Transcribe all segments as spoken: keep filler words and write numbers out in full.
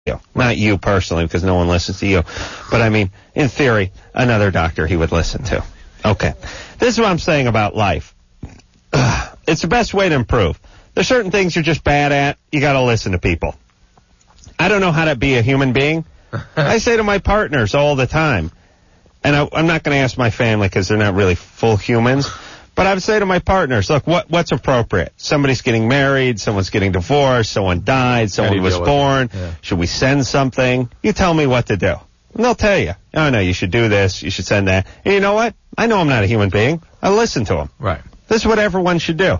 you. Not you personally, because no one listens to you. But I mean, in theory, another doctor he would listen to. Okay. This is what I'm saying about life. Ugh. It's the best way to improve. There's certain things you're just bad at. You got to listen to people. I don't know how to be a human being. I say to my partners all the time, and I, I'm not going to ask my family because they're not really full humans, but I would say to my partners, look, what what's appropriate? Somebody's getting married, someone's getting divorced, someone died, someone was born. Yeah. Should we send something? You tell me what to do. And they'll tell you, oh, no, you should do this, you should send that. And you know what? I know I'm not a human being. I listen to them. Right. This is what everyone should do.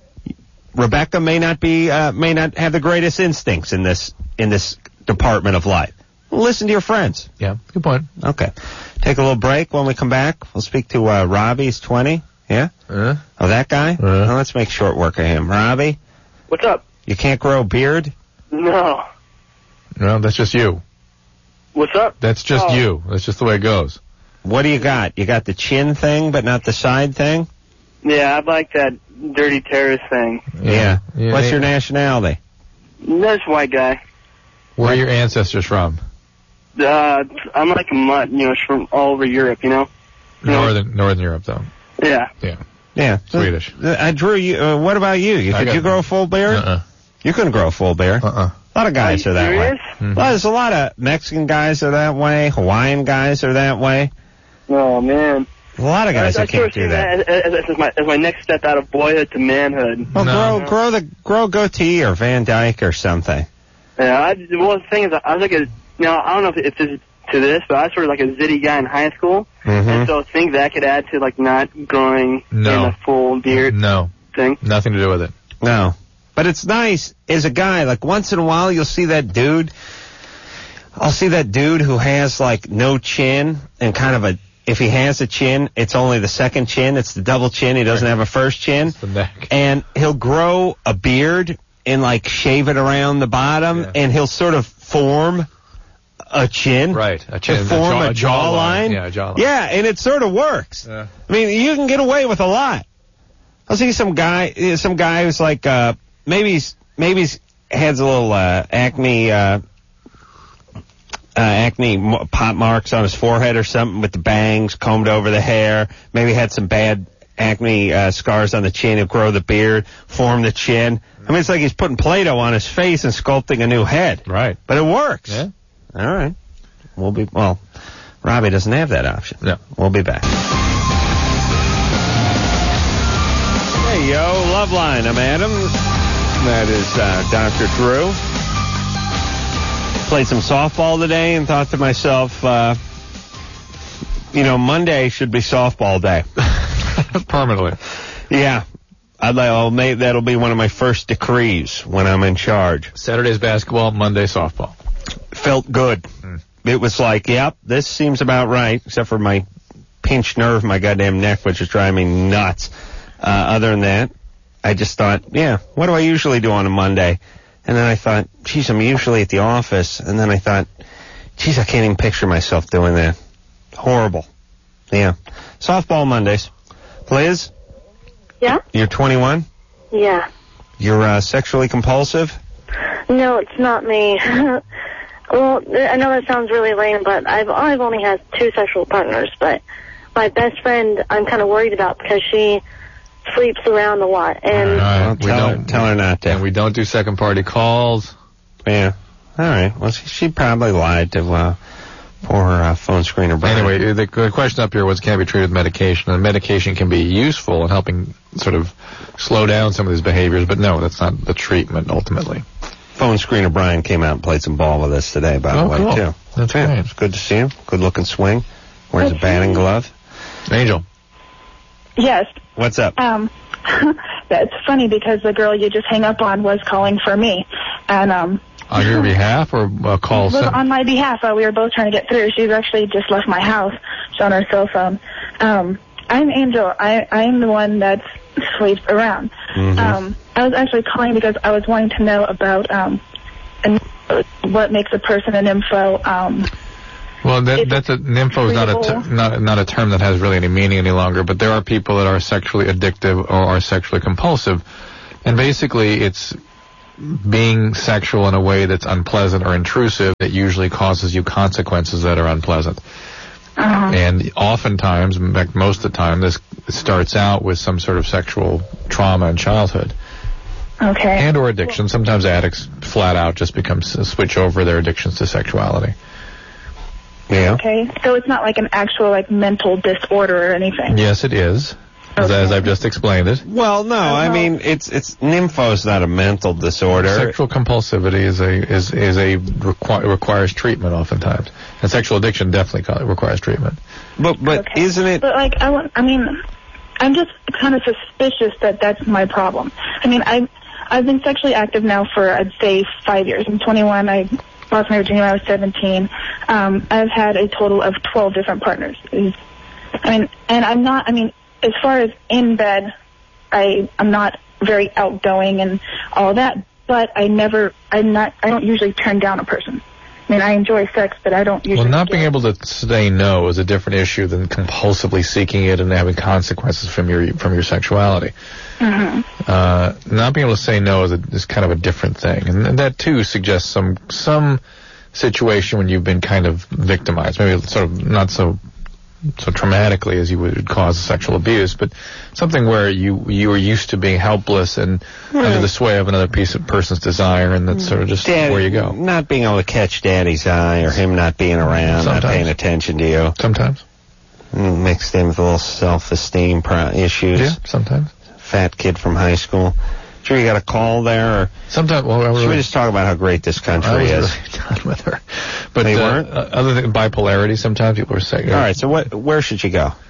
Rebecca may not be, uh, may not have the greatest instincts in this in this department of life. Listen to your friends. Yeah, good point. Okay. Take a little break. When we come back, we'll speak to uh, Robbie. He's twenty. Yeah? Uh, oh, that guy? Uh, well, let's make short work of him. Robbie? What's up? You can't grow a beard? No. No, that's just you. What's up? That's just oh. you. That's just the way it goes. What do you got? You got the chin thing, but not the side thing? Yeah, I like that dirty terrorist thing. Yeah. yeah. What's yeah. your nationality? This white guy. Where are your ancestors from? Uh, I'm like a mutt, you know, from all over Europe, you know? You Northern know? Northern Europe, though. Yeah. Yeah. Yeah. Swedish. Uh, I drew you. Uh, what about you? you could you grow a full beard? Uh-uh. You couldn't grow a full beard. Uh-uh. A lot of guys are, are that serious? way. Mm-hmm. Well, there's a lot of Mexican guys are that way. Hawaiian guys are that way. Oh, man. A lot of guys I, I that can't do that. that as, as, as, my, as my next step out of boyhood to manhood. Well, no. grow, grow the grow a goatee or Van Dyke or something. Yeah, I, well, the thing is, I was like a, you know, I don't know if, if this is to this, but I was sort of like a zitty guy in high school. Mm-hmm. And so I think that could add to, like, not growing no. in a full beard no. thing. Nothing to do with it. No. But it's nice as a guy. Like, once in a while, you'll see that dude. I'll see that dude who has, like, no chin and kind of a, if he has a chin, it's only the second chin. It's the double chin. He doesn't have a first chin. It's the neck. And he'll grow a beard and, like, shave it around the bottom, yeah. and he'll sort of form a chin. Right. A chin. To form a, jaw, a jawline. Yeah, a jawline. Yeah, and it sort of works. Yeah. I mean, you can get away with a lot. I'll see some guy, some guy who's like, uh, maybe he's, maybe he's has a little, uh, acne, uh, uh, acne pop marks on his forehead or something with the bangs combed over the hair. Maybe had some bad acne, uh, scars on the chin. He'll grow the beard, form the chin. I mean, it's like he's putting Play-Doh on his face and sculpting a new head. Right. But it works. Yeah. All right. We'll be, well, Robbie doesn't have that option. Yeah. We'll be back. Hey, yo, Loveline. I'm Adam. That is uh, Doctor Drew. Played some softball today and thought to myself, uh, you know, Monday should be softball day. Permanently. Yeah. I'd like, oh, maybe that'll be one of my first decrees when I'm in charge. Saturday's basketball, Monday softball. Felt good. Mm. It was like, yep, this seems about right, except for my pinched nerve in my goddamn neck, which is driving me nuts. Uh, other than that, I just thought, yeah, what do I usually do on a Monday? And then I thought, geez, I'm usually at the office. And then I thought, geez, I can't even picture myself doing that. Horrible. Yeah. Softball Mondays. Liz? Yeah? You're twenty-one? Yeah. You're uh, sexually compulsive? No, it's not me. Well, I know that sounds really lame, but I've I've only had two sexual partners, but my best friend I'm kind of worried about because she sleeps around a lot. And uh, we tell, don't, her, tell her not to. And we don't do second party calls. Yeah. All right. Well, she, she probably lied to uh, poor uh, phone screener. Brian. Anyway, the, the question up here was, can it be treated with medication? And medication can be useful in helping sort of slow down some of these behaviors, but no, that's not the treatment ultimately. Phone screener Brian came out and played some ball with us today, by oh, the way, cool. too. That's yeah, great. It's good to see him. Good looking swing. Wears That's a batting glove. Angel. Yes. What's up? Um, that's funny because the girl you just hang up on was calling for me, and um. On your behalf or a call? Well, on my behalf. Uh, we were both trying to get through. She's actually just left my house. She's on her cell phone. Um, I'm Angel. I I'm the one that sleeps around. Mm-hmm. Um, I was actually calling because I was wanting to know about um, an, what makes a person an info. Um, well, that, that's a nympho is not a ter- not not a term that has really any meaning any longer. But there are people that are sexually addictive or are sexually compulsive, and basically it's being sexual in a way that's unpleasant or intrusive, it usually causes you consequences that are unpleasant. Uh-huh. And oftentimes, in fact, most of the time, this starts out with some sort of sexual trauma in childhood. Okay. And or addiction. Sometimes addicts flat out just become switch over their addictions to sexuality. Yeah. Okay. So it's not like an actual like mental disorder or anything. Yes, it is. As, Okay. as I've just explained it. Well, no, I mean it's it's nympho's not a mental disorder. Sexual compulsivity is a is is a requi- requires treatment oftentimes, and sexual addiction definitely co- requires treatment. But but Okay. isn't it? But like I want, I mean, I'm just kind of suspicious that that's my problem. I mean, I I've been sexually active now for I'd say five years. I'm twenty-one. I lost my virginity when I was seventeen. Um, I've had a total of twelve different partners. Is- I mean, and I'm not. I mean, as far as in bed, I I'm not very outgoing and all that. But I never. I'm not. I don't usually turn down a person. I mean, I enjoy sex, but I don't usually. Well, not get- being able to say no is a different issue than compulsively seeking it and having consequences from your from your sexuality. Mhm. Uh, not being able to say no is, a, is kind of a different thing, and, and that too suggests some some situation when you've been kind of victimized, maybe sort of not so so traumatically as you would cause sexual abuse, but something where you you were used to being helpless and under the sway of another piece of person's desire, and that's sort of just Daddy, where you go. Not being able to catch Daddy's eye, or him not being around, Sometimes. not paying attention to you, Sometimes, Mm, mixed in with a little self-esteem pro- issues. yeah, sometimes. Fat kid from high school. Sure, you got a call there, or Sometimes, well, I was should we really, just talk about how great this I country was is? really done with her. But They uh, weren't? uh, other than bipolarity, sometimes people are saying, All right, so what? Where should you go?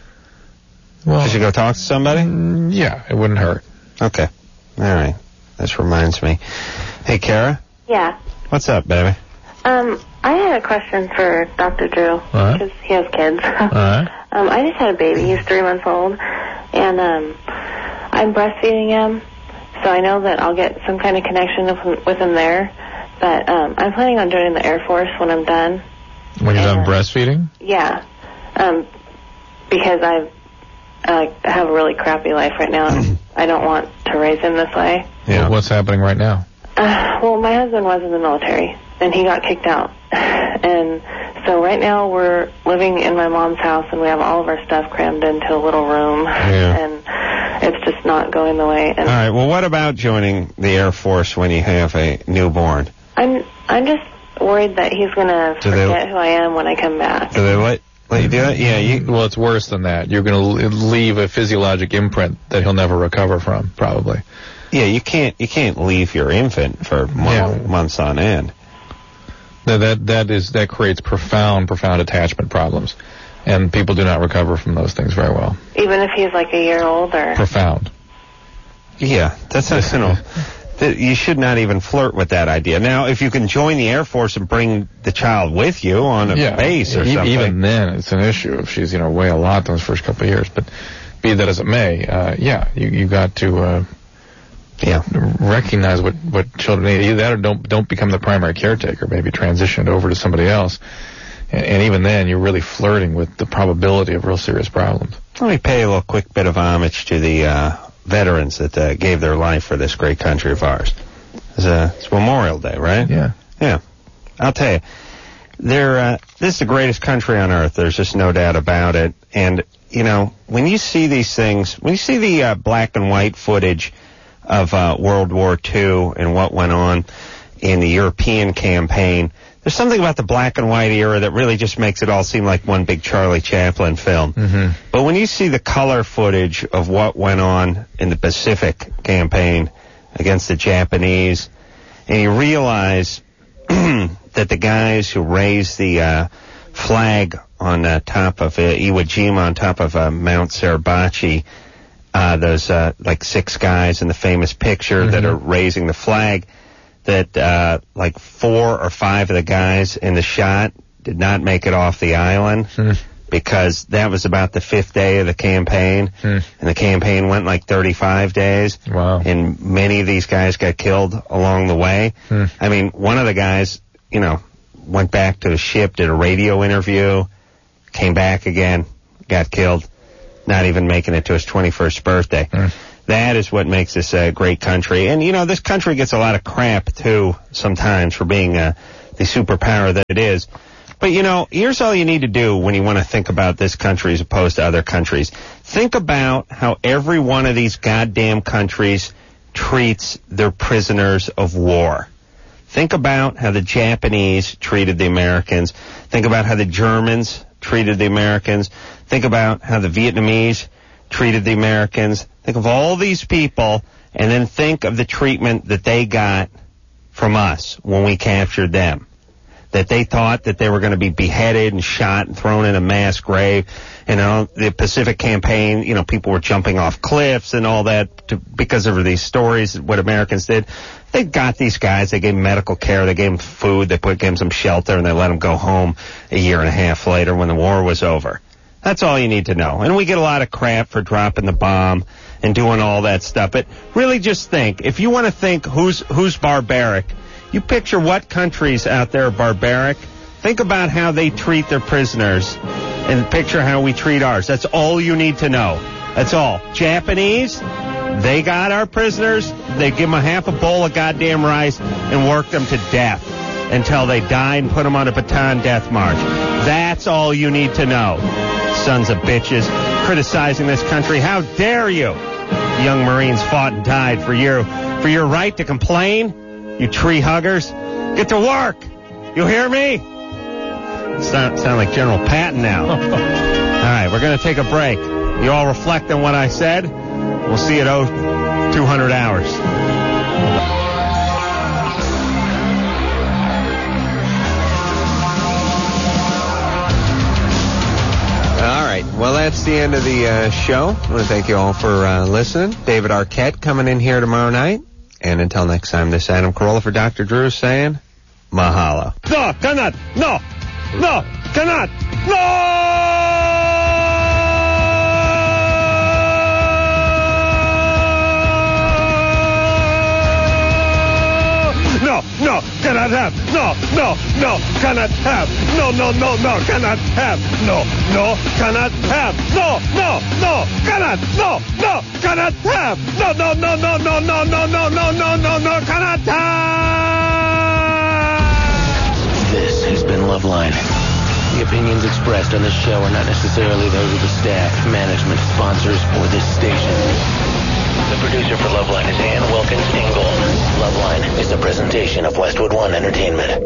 well, Should you go talk to somebody? mm, yeah, it wouldn't hurt. Okay. All right. This reminds me. Hey, Kara, Yeah. what's up, baby? Um, I had a question for Doctor Drew Uh-huh. because he has kids. All right. um, I just had a baby. He's three months old, and um, I'm breastfeeding him, so I know that I'll get some kind of connection with him, with him there. But um, I'm planning on joining the Air Force when I'm done. When you're done Yeah. breastfeeding? Yeah, um, because I've uh, I have a really crappy life right now, and I don't want to raise him this way. Yeah. Well, what's happening right now? Uh, well, my husband was in the military, and he got kicked out. And so right now we're living in my mom's house, and we have all of our stuff crammed into a little room, Yeah. and it's just not going the way. And All right. Well, what about joining the Air Force when you have a newborn? I'm I'm just worried that he's going to Do they- forget who I am when I come back. Do they let let you do that? Yeah. You. Well, it's worse than that. You're going to leave a physiologic imprint that he'll never recover from, probably. Yeah. You can't. You can't leave your infant for mo- Yeah. months on end. That, that that is that creates profound, profound attachment problems, and people do not recover from those things very well. Even if he's like a year old, or Profound. Yeah. That's not, you know. that You should not even flirt with that idea. Now, if you can join the Air Force and bring the child with you on a Yeah, base or e- something. even then, it's an issue if she's you know weigh a lot those first couple of years. But be that as it may, uh, yeah, you you got to. Uh, Yeah. recognize what, what children need. Either that or don't don't become the primary caretaker. Maybe transition it over to somebody else. And, and even then, you're really flirting with the probability of real serious problems. Let me pay a little quick bit of homage to the uh, veterans that uh, gave their life for this great country of ours. It's, uh, it's Memorial Day, right? Yeah. Yeah. I'll tell you, they're, uh, this is the greatest country on earth. There's just no doubt about it. And, you know, when you see these things, when you see the uh, black and white footage of uh, World War Two and what went on in the European campaign, there's something about the black and white era that really just makes it all seem like one big Charlie Chaplin film. Mm-hmm. But when you see the color footage of what went on in the Pacific campaign against the Japanese, and you realize that the guys who raised the uh, flag on uh, top of uh, Iwo Jima, on top of uh, Mount Suribachi, uh, those uh, like six guys in the famous picture Mm-hmm. that are raising the flag, that uh, like four or five of the guys in the shot did not make it off the island Mm. because that was about the fifth day of the campaign, Mm. and the campaign went like thirty-five days, Wow. and many of these guys got killed along the way. Mm. I mean, one of the guys, you know, went back to the ship, did a radio interview, came back again, got killed, not even making it to his twenty-first birthday. Mm. That is what makes this a great country. And, you know, this country gets a lot of crap, too, sometimes for being uh, the superpower that it is. But, you know, here's all you need to do when you want to think about this country as opposed to other countries. Think about how every one of these goddamn countries treats their prisoners of war. Think about how the Japanese treated the Americans. Think about how the Germans treated the Americans. Think about how the Vietnamese treated the Americans. Think of all these people, and then think of the treatment that they got from us when we captured them. That they thought that they were going to be beheaded and shot and thrown in a mass grave. And on the Pacific Campaign, you know, people were jumping off cliffs and all that to, because of these stories, what Americans did. They got these guys, they gave them medical care, they gave them food, they put, gave them some shelter, and they let them go home a year and a half later when the war was over. That's all you need to know. And we get a lot of crap for dropping the bomb and doing all that stuff. But really just think, if you want to think who's who's barbaric, you picture what countries out there are barbaric. Think about how they treat their prisoners and picture how we treat ours. That's all you need to know. That's all. Japanese, they got our prisoners. They give them a half a bowl of goddamn rice and work them to death until they die and put them on a Bataan death march. That's all you need to know. Sons of bitches criticizing this country. How dare you? Young Marines fought and died for your, for your right to complain. You tree huggers. Get to work. You hear me? Sound, sound like General Patton now. All right, we're going to take a break. You all reflect on what I said. We'll see you at oh two hundred hours. All right, well, that's the end of the uh, show. I want to thank you all for uh, listening. David Arquette coming in here tomorrow night. And until next time, this is Adam Carolla for Doctor Drew saying, mahalo. No, cannot. No. No, cannot. No! No, no, cannot have. No, no, no, cannot have. No, no, no, no, cannot have. No, no, cannot have. No, no, no, cannot. No, no, cannot have. No, no, no, no, no, no, no, no, no, no, no, no, cannot have. This has been Loveline. The opinions expressed on this show are not necessarily those of the staff, management, sponsors, or this station. The producer for Loveline is Ann Wilkins Ingold. Loveline is a presentation of Westwood One Entertainment.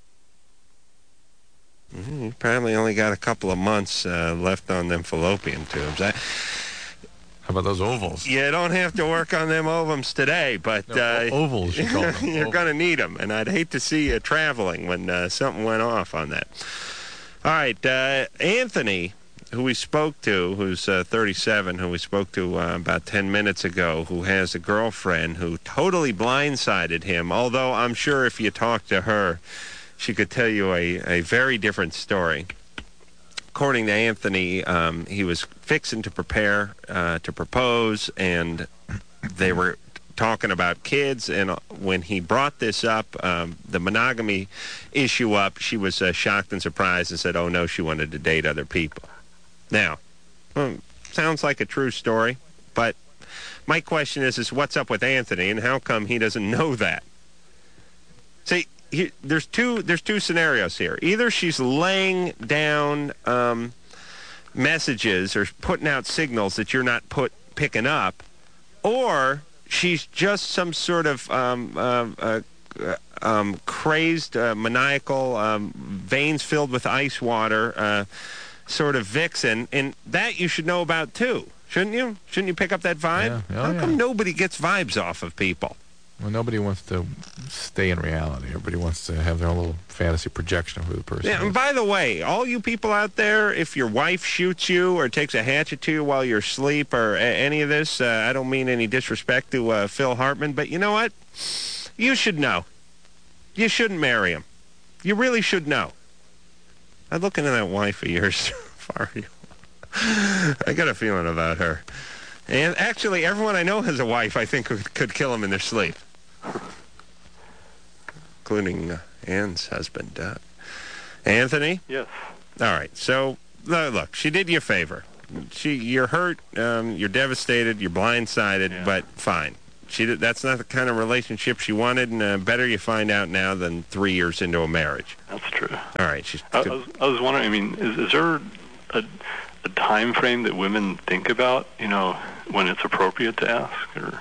Mm, you probably only got a couple of months uh, left on them fallopian tubes. I, How about those ovals? you don't have to work on them ovums today, but No, uh, ovals, you call them. you're going to need them, and I'd hate to see you traveling when uh, something went off on that. All right, uh, Anthony, who we spoke to, who's uh, thirty-seven, who we spoke to uh, about ten minutes ago, who has a girlfriend who totally blindsided him, although I'm sure if you talk to her, she could tell you a, a very different story. According to Anthony, um, he was fixing to prepare uh, to propose, and they were talking about kids, and when he brought this up, um, the monogamy issue up, she was uh, shocked and surprised and said, oh no, she wanted to date other people. Now, well, sounds like a true story, but my question is, is what's up with Anthony, and how come he doesn't know that? See, he, there's two there's two scenarios here. Either she's laying down um, messages or putting out signals that you're not put picking up, or she's just some sort of um, uh, uh, um, crazed, uh, maniacal, um, veins filled with ice water uh, sort of vixen, and that you should know about too, shouldn't you? Shouldn't you pick up that vibe? Yeah. Oh, How come yeah. nobody gets vibes off of people? Well, nobody wants to stay in reality. Everybody wants to have their own little fantasy projection of who the person Yeah, is. and by the way, all you people out there, if your wife shoots you or takes a hatchet to you while you're asleep or a- any of this, uh, I don't mean any disrespect to uh, Phil Hartman, but you know what? You should know. You shouldn't marry him. You really should know. I look into that wife of yours. I got a feeling about her. And actually, everyone I know has a wife I think could, could kill him in their sleep. Including uh, Ann's husband, Doug. Anthony? Yes. All right, so, uh, look, she did you a favor. she, you're hurt, um, you're devastated, you're blindsided, Yeah. but fine. She, that's not the kind of relationship she wanted, and uh, better you find out now than three years into a marriage. That's true. All right, she's. I, I, was, I was wondering. I mean, is, is there a, a time frame that women think about? You know, when it's appropriate to ask, or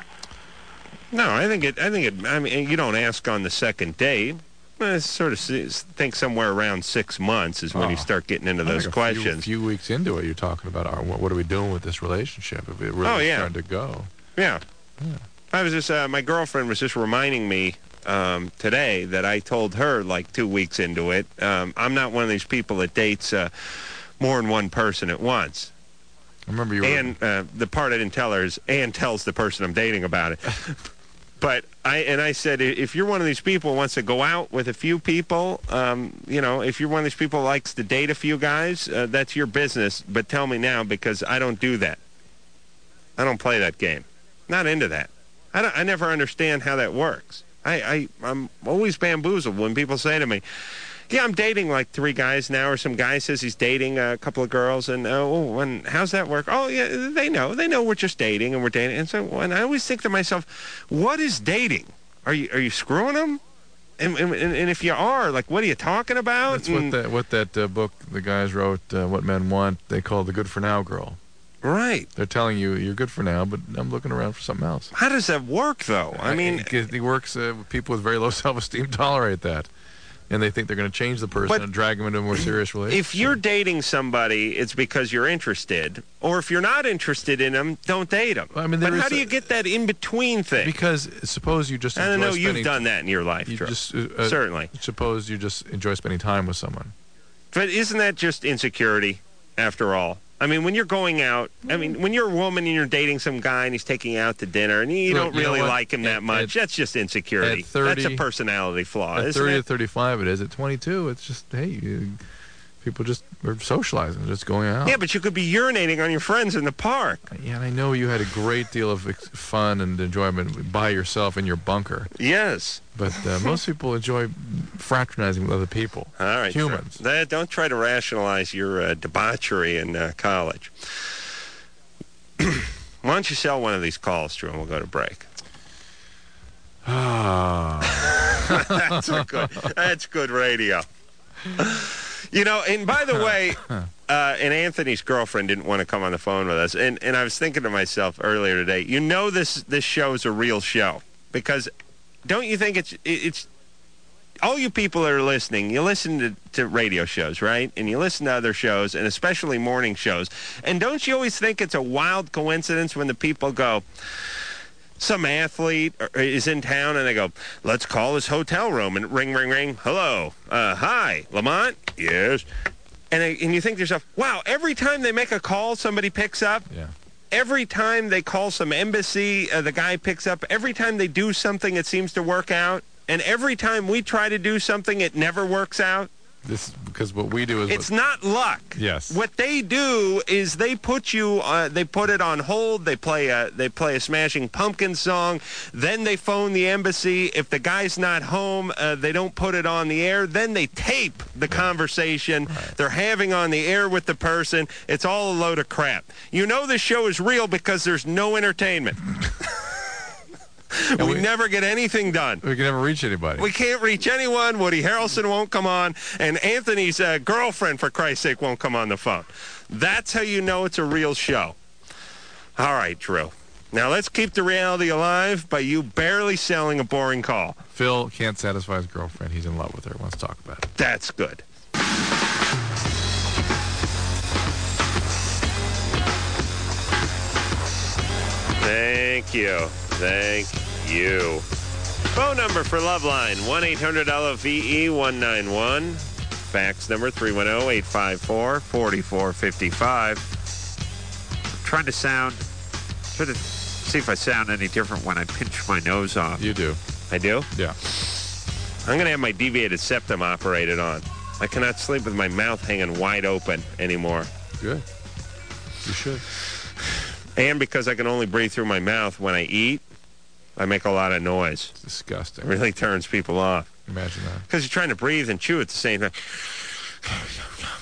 No, I think it. I think it. I mean, you don't ask on the second date. I sort of s- think somewhere around six months is when Oh. you start getting into I those think questions. A few, few weeks into it, you're talking about our, what, what are we doing with this relationship? If it really Oh, yeah. starting to go. Yeah. Yeah. I was just. Uh, my girlfriend was just reminding me um, today that I told her like two weeks into it. Um, I'm not one of these people that dates uh, more than one person at once. I remember you were... And uh, the part I didn't tell her is Ann tells the person I'm dating about it. But I and I said, if you're one of these people who wants to go out with a few people, um, you know, if you're one of these people who likes to date a few guys, uh, that's your business. But tell me now, because I don't do that. I don't play that game. Not into that. I, don't, I never understand how that works. I, I, I'm always bamboozled when people say to me, yeah, I'm dating like three guys now, or some guy says he's dating a couple of girls, and oh, and how's that work? Oh, yeah, they know. They know we're just dating, and we're dating. And so, and I always think to myself, what is dating? Are you are you screwing them? And, and, and if you are, like, what are you talking about? That's what And- that, what that uh, book the guys wrote, uh, What Men Want, they call the Good for Now girl. Right. They're telling you, you're good for now, but I'm looking around for something else. How does that work, though? I mean, it, it works, uh, with people with very low self-esteem tolerate that. And they think they're going to change the person But and drag them into a more serious relationship. if you're dating somebody, it's because you're interested. Or if you're not interested in them, don't date them. I mean, but there how is do a- you get that in-between thing? Because suppose you just I enjoy know you've spending- done that in your life, you Drew. just, uh, uh, Certainly. Suppose you just enjoy spending time with someone. But isn't that just insecurity, after all? I mean, when you're going out, I mean, when you're a woman and you're dating some guy and he's taking you out to dinner and you Look, don't you know really what? like him that At- much, at- that's just insecurity. at thirty that's a personality flaw, At isn't thirty it? to thirty-five it is. At twenty-two, it's just, hey, you, people just are socializing, just going out. Yeah, but you could be urinating on your friends in the park. Yeah, and I know you had a great deal of ex- fun and enjoyment by yourself in your bunker. Yes. But uh, most people enjoy fraternizing with other people. All right. Humans. Sure. That- don't try to rationalize your uh, debauchery in uh, college. Why don't you sell one of these calls, Drew, and we'll go to break. Ah. that's a good. That's good radio. You know, and by the way, uh, and Anthony's girlfriend didn't want to come on the phone with us, and, and I was thinking to myself earlier today, you know, this this show is a real show because don't you think it's it, it's all you people that are listening, you listen to, to radio shows, right? And you listen to other shows, and especially morning shows, and don't you always think it's a wild coincidence when the people go, some athlete is in town and they go, let's call his hotel room, and ring, ring, ring. Hello. Uh, hi. Lamont? Yes. And, and you think to yourself, wow, every time they make a call, somebody picks up. Yeah. Every time they call some embassy, uh, the guy picks up. Every time they do something, it seems to work out. And every time we try to do something, it never works out. This is because what we do is It's what, not luck. Yes. What they do is they put you, uh, they put it on hold. They play a, they play a Smashing Pumpkins song. Then they phone the embassy. If the guy's not home, uh, they don't put it on the air. Then they tape the conversation Right. they're having on the air with the person. It's all a load of crap. You know this show is real because there's no entertainment. we, we- never get anything done. we can never reach anybody. We can't reach anyone. Woody Harrelson won't come on, and Anthony's uh, girlfriend, for Christ's sake, won't come on the phone. That's how you know it's a real show. All right, Drew. Now let's keep the reality alive by you barely selling a boring call. Phil can't satisfy his girlfriend. He's in love with her. Wants to talk about it. That's good. Thank you. Thank you. Phone number for Loveline, one eight hundred L O V E one nine one. Fax number three one zero, eight five four, four four five five. I'm trying to sound, trying to see if I sound any different when I pinch my nose off. You do. I do? Yeah. I'm going to have my deviated septum operated on. I cannot sleep with my mouth hanging wide open anymore. Good. You should. And because I can only breathe through my mouth when I eat, I make a lot of noise. It's disgusting. It really turns people off. Imagine that. Because you're trying to breathe and chew at the same time.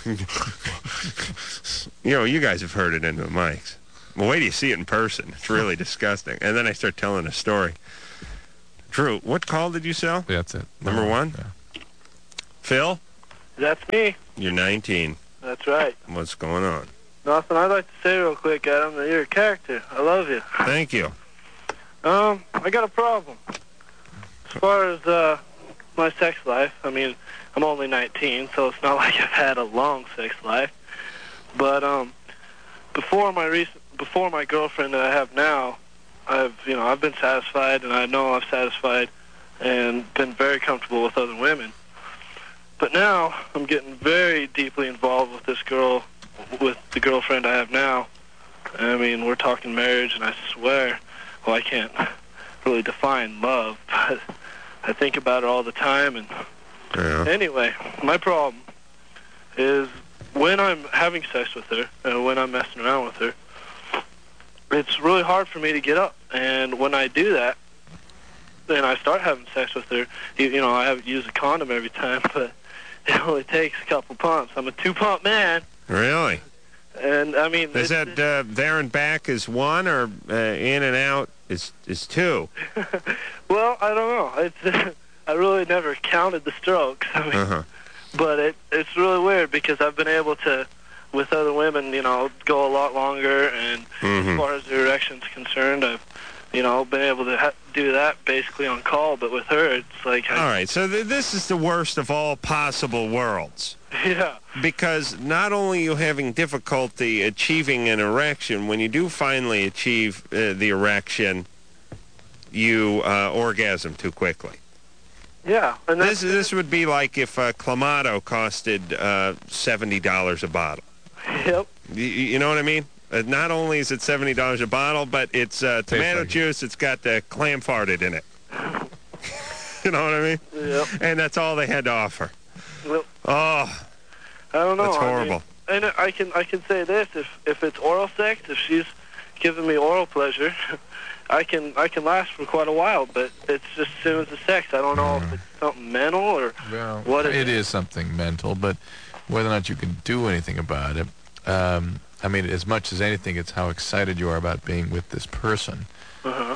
You know, you guys have heard it into the mics. Well, wait till you see it in person. It's really disgusting. And then I start telling a story. Drew, what call did you sell? Yeah, that's it. Number one? Yeah. Phil? That's me. You're nineteen. That's right. What's going on? Nothing. I'd like to say real quick, Adam, that you're a character. I love you. Thank you. Um, I got a problem. As far as uh, my sex life, I mean, I'm only nineteen, so it's not like I've had a long sex life. But um, before my recent, before my girlfriend that I have now, I've you know I've been satisfied, and I know I've satisfied, and been very comfortable with other women. But now I'm getting very deeply involved with this girl, with the girlfriend I have now. I mean, we're talking marriage, and I swear, well, I can't really define love, but I think about it all the time. And Yeah. anyway, my problem is when I'm having sex with her, and when I'm messing around with her, it's really hard for me to get up. And when I do that, then I start having sex with her. You, you know, I have to use a condom every time, but it only takes a couple pumps. I'm a two-pump man. Really? And, I mean... Is that uh, there and back is one, or uh, in and out is is two? Well, I don't know. It's, I really never counted the strokes. I mean, Uh-huh. But it it's really weird because I've been able to, with other women, you know, go a lot longer. And Mhm. as far as the erection's concerned, I've, you know, been able to ha- do that basically on call. But with her, it's like... I, All right, so th- this is the worst of all possible worlds. Yeah. Because not only are you having difficulty achieving an erection, when you do finally achieve uh, the erection, you uh, orgasm too quickly. Yeah. And This this would be like if uh, Clamato costed uh, seventy dollars a bottle. Yep. You, you know what I mean? Uh, not only is it seventy dollars a bottle, but it's uh, tomato like juice. It's got the clam farted in it. You know what I mean? Yep. And that's all they had to offer. Well, Oh, I don't know. that's I mean, horrible. and I can I can say this: if if it's oral sex, if she's giving me oral pleasure, I can I can last for quite a while. But it's just as soon as the sex, I don't know if it's something mental or Well, what it it is something mental, but whether or not you can do anything about it, um, I mean, as much as anything, it's how excited you are about being with this person. Uh-huh.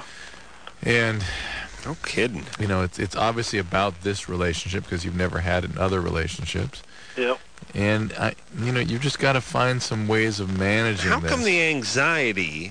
And, No kidding. you know, it's it's obviously about this relationship because you've never had it in other relationships. Yep. And, I, you know, you've just got to find some ways of managing How this. come the anxiety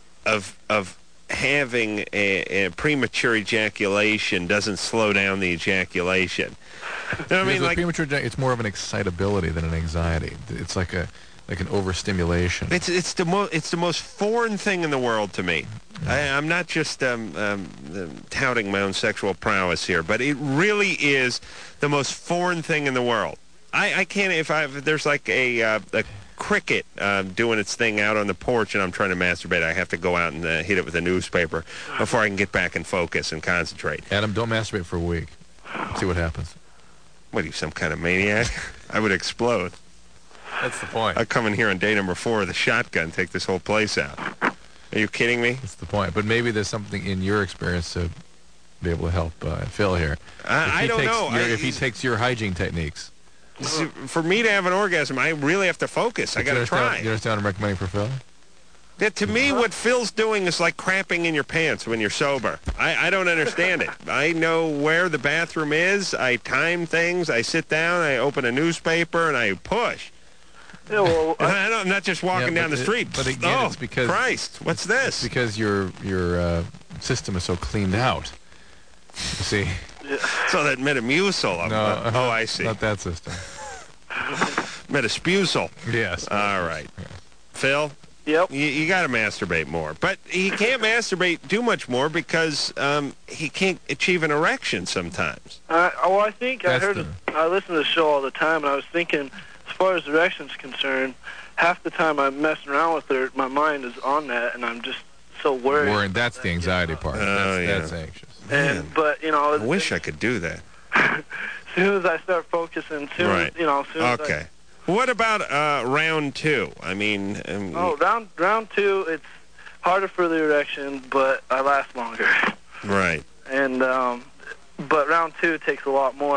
of of having a, a premature ejaculation doesn't slow down the ejaculation? You know what I Because mean? with Like, premature ejac- it's more of an excitability than an anxiety. It's like a like an overstimulation. it's it's the most it's the most foreign thing in the world to me. I, I'm not just um, um, um, touting my own sexual prowess here, but it really is the most foreign thing in the world. I, I can't if I if there's like a uh, a cricket uh, doing its thing out on the porch and I'm trying to masturbate, I have to go out and uh, hit it with a newspaper before I can get back and focus and concentrate. Adam, don't masturbate for a week. See what happens. What are you, some kind of maniac? I would explode. That's the point. I'd come in here on day number four with a shotgun, take this whole place out. Are you kidding me? That's the point. But maybe there's something in your experience to be able to help uh, Phil here. If I, he I don't takes know. Your, I- if he takes your hygiene techniques. See, for me to have an orgasm, I really have to focus. I You got to understand- try. You understand what I'm recommending for Phil? Yeah, to me, what Phil's doing is like crapping in your pants when you're sober. I, I don't understand it. I know where the bathroom is. I time things. I sit down. I open a newspaper, and I push. Yeah, well, I, I don't, I'm not just walking Yeah, down the but it- street. but again, oh, it's because- Christ, what's It's this? because your your uh, system is so cleaned out. You see? So that Metamucil. I'm- No. uh, oh, I see. Not that system. Metaspusal. Yes. All right. Phil, yep. you, you got to masturbate more. But he can't masturbate too much more because um, he can't achieve an erection sometimes. Uh, well, I think I That's heard. the- It, I listen to the show all the time, and I was thinking, as far as erection's concerned, half the time I'm messing around with her, my mind is on that, and I'm just so worried. Worrying, that's the anxiety part. Oh, that's, yeah. that's anxious. Man, And but you know, I wish I could do that. as soon as I start focusing, soon Right. as, you know, as soon as Okay. What about uh, round two? I mean, um, I, oh, round round two, it's harder for the erection, but I last longer. right. And um, but round two takes a lot more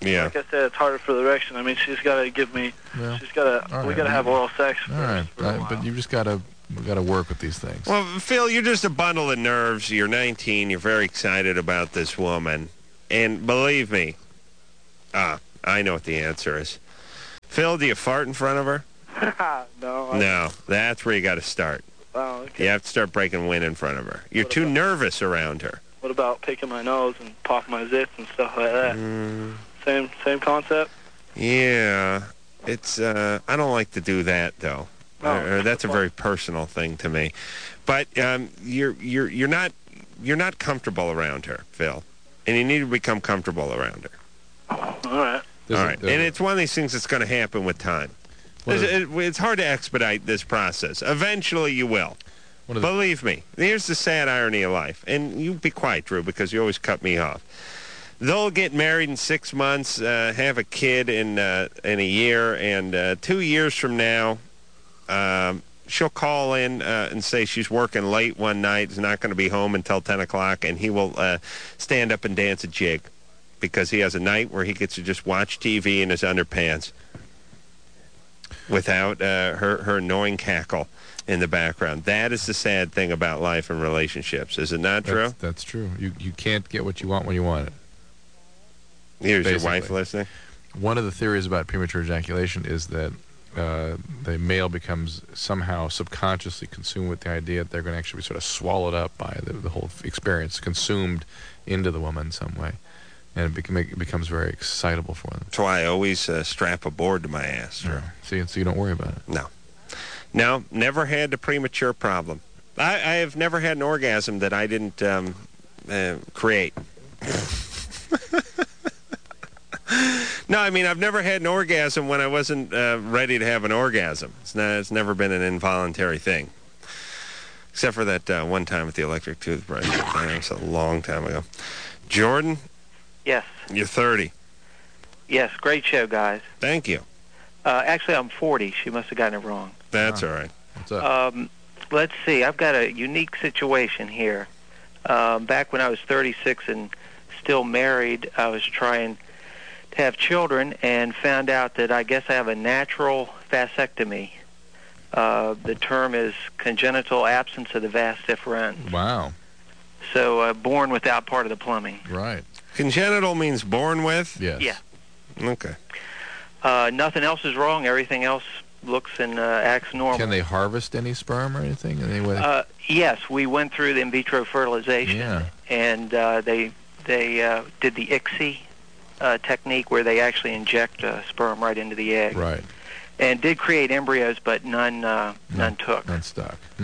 Yeah. Like I said, it's harder for the erection. I mean, she's got to give me. Well, she's got to. all We right. got to have oral sex. All first right, for a uh, while. but you just got to got to work with these things. Well, Phil, you're just a bundle of nerves. You're nineteen. You're very excited about this woman. And believe me, ah, I know what the answer is. Phil, do you fart in front of her? no. I, No. That's where you got to start. Oh, okay. You have to start breaking wind in front of her. You're What too about- nervous around her. What about picking my nose and popping my zits and stuff like that? Mm, Same same concept. yeah. It's, uh, I don't like to do that, though. No, Uh, uh, that's a very personal thing to me. But um, you're you're you're not you're not comfortable around her, Phil, and you need to become comfortable around her. All right. There's All a- right, there's and a- it's one of these things that's going to happen with time. One of It's, it- it's hard to expedite this process. Eventually, you will. one of the- Believe me. Here's the sad irony of life, and you be quiet, Drew, because you always cut me off. They'll get married in six months, uh, have a kid in uh, in a year, and uh, two years from now, um, she'll call in uh, and say she's working late one night, is not going to be home until ten o'clock, and he will uh, stand up and dance a jig because he has a night where he gets to just watch T V in his underpants without uh, her, her annoying cackle in the background. That is the sad thing about life and relationships. Is it not true? That's, that's true. You you can't get what you want when you want it. Here's your basically. wife listening. One of the theories about premature ejaculation is that uh, the male becomes somehow subconsciously consumed with the idea that they're going to actually be sort of swallowed up by the, the whole experience, consumed into the woman in some way, and it, bec- it becomes very excitable for them. That's why I always uh, strap a board to my ass. Drew. Yeah. See, so you don't worry about it. No. No, never had a premature problem. I, I have never had an orgasm that I didn't um, uh, create. No, I mean, I've never had an orgasm when I wasn't uh, ready to have an orgasm. It's, not, it's never been an involuntary thing. Except for that uh, one time with the electric toothbrush. That was a long time ago. Jordan, Yes. you're thirty. Yes. Great show, guys. Thank you. Uh, actually, I'm forty. She must have gotten it wrong. That's Ah. all right. What's up? Um, let's see. I've got a unique situation here. Um, back when I was thirty-six and still married, I was trying to have children and found out that I guess I have a natural vasectomy. Uh, the term is congenital absence of the vas deferens. Wow. So uh, born without part of the plumbing. Right. Congenital means born with? Yes. Yeah. Okay. Uh, nothing else is wrong. Everything else looks and uh, acts normal. Can they harvest any sperm or anything in any way? Uh, yes, we went through the in vitro fertilization, Yeah. and uh, they they uh, did the I C S I uh, technique where they actually inject uh, sperm right into the egg, Right. and did create embryos, but none uh, none took. None stuck. Hmm.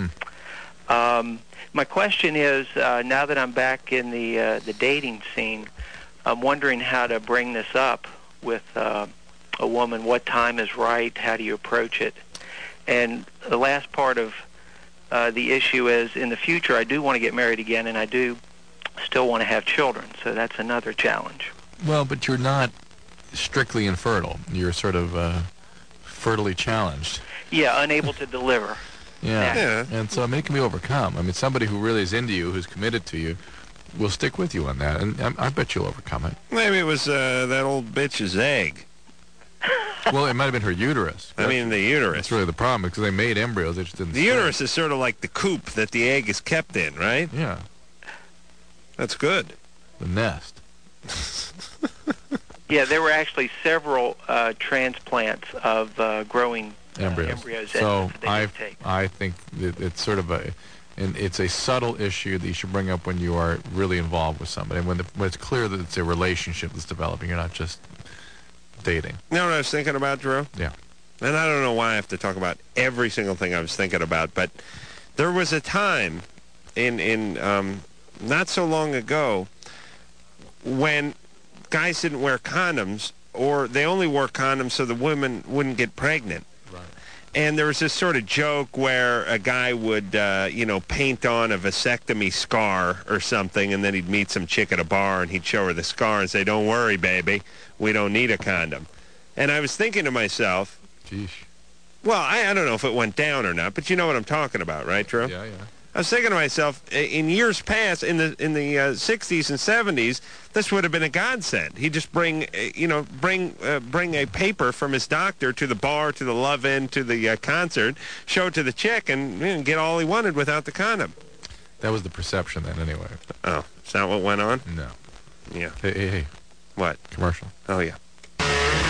Um, my question is, uh, now that I'm back in the uh, the dating scene, I'm wondering how to bring this up with uh, a woman. What time is right? How do you approach it? And the last part of uh, the issue is, in the future, I do want to get married again, and I do still want to have children. So that's another challenge. Well, but you're not strictly infertile. You're sort of uh, fertily challenged. Yeah, unable to deliver. Yeah. Yeah. And so I mean, it can be overcome. I mean, somebody who really is into you, who's committed to you, will stick with you on that, and I, I bet you'll overcome it. Maybe it was uh, that old bitch's egg. Well, it might have been her uterus. I mean, the uterus. That's really the problem, because they made embryos, they just didn't The spread. uterus is sort of like the coop that the egg is kept in, right? Yeah, That's good. the nest. Yeah, there were actually several uh, transplants of uh, growing uh, Embryos. embryos So that they I, did take. I think that it's sort of a, and it's a subtle issue that you should bring up when you are really involved with somebody, when, the, when it's clear that it's a relationship that's developing. You're not just dating. You know what I was thinking about, Drew? Yeah. And I don't know why I have to talk about every single thing I was thinking about, but there was a time in in um, not so long ago when guys didn't wear condoms, or they only wore condoms so the women wouldn't get pregnant. Right. And there was this sort of joke where a guy would, uh, you know, paint on a vasectomy scar or something, and then he'd meet some chick at a bar, and he'd show her the scar and say, "Don't worry, baby, we don't need a condom." And I was thinking to myself, Geesh. well, I, I don't know if it went down or not, but you know what I'm talking about, right, Drew? Yeah, yeah. I was thinking to myself, i- in years past, in the in the uh, sixties and seventies, this would have been a godsend. He'd just bring, uh, you know, bring uh, bring a paper from his doctor to the bar, to the love-in, to the uh, concert, show it to the chick, and you know, get all he wanted without the condom. That was the perception then, anyway. Oh, is that what went on? No. Yeah. Hey, hey, hey. What? Commercial. Oh, yeah.